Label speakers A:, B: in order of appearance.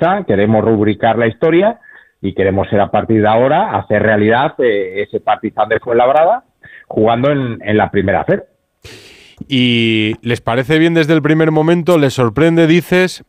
A: Partizan, queremos rubricar la historia y queremos ser a partir de ahora hacer realidad ese Partizan de Fuenlabrada jugando en la primera FER.
B: ¿Y les parece bien desde el primer momento? ¿Les sorprende, dices?